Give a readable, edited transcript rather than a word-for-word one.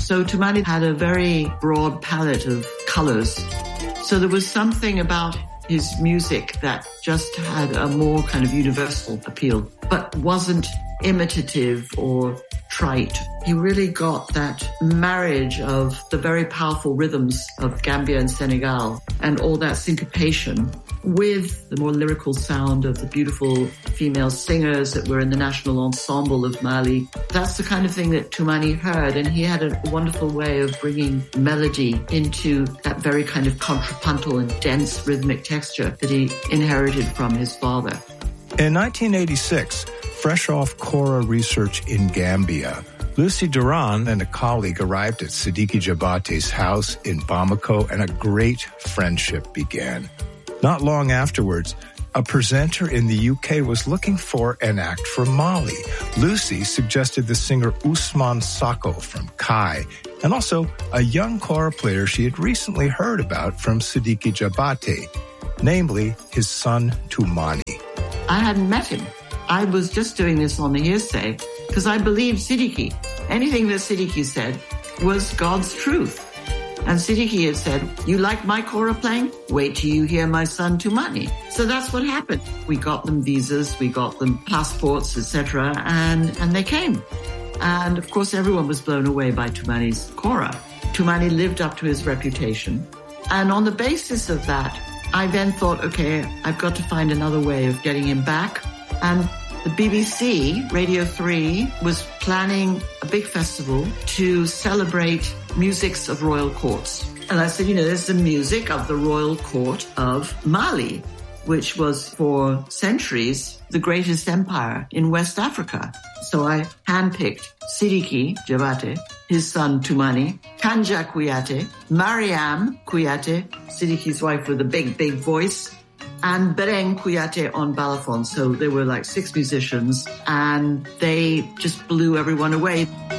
So Toumani had a very broad palette of colors. So there was something about his music that just had a more kind of universal appeal, but wasn't imitative or trite. He really got that marriage of the very powerful rhythms of Gambia and Senegal and all that syncopation with the more lyrical sound of the beautiful female singers that were in the national ensemble of Mali. That's the kind of thing that Toumani heard, and he had a wonderful way of bringing melody into that very kind of contrapuntal and dense rhythmic texture that he inherited from his father. In 1986, fresh off Kora research in Gambia, Lucy Duran and a colleague arrived at Sidiki Diabaté's house in Bamako, and a great friendship began. Not long afterwards, a presenter in the UK was looking for an act from Mali. Lucy suggested the singer Ousmane Sako from Kai, and also a young kora player she had recently heard about from Sidiki Diabaté, namely his son Toumani. I hadn't met him. I was just doing this on the hearsay because I believed Sidiki. Anything that Sidiki said was God's truth. And Sidiki had said, you like my kora playing? Wait till you hear my son Toumani. So that's what happened. We got them visas, we got them passports, etc., and they came. And of course, everyone was blown away by Toumani's kora. Toumani lived up to his reputation. And on the basis of that, I then thought, okay, I've got to find another way of getting him back. And the BBC, Radio 3, was planning a big festival to celebrate musics of royal courts. And I said, there's the music of the royal court of Mali, which was for centuries the greatest empire in West Africa. So I handpicked Sidiki Diabaté, his son Toumani, Kanja Kouyaté, Mariam Kouyaté, Sidiki's wife with a big, big voice, and Bereng Kouyaté on balafon. So there were like 6 musicians, and they just blew everyone away.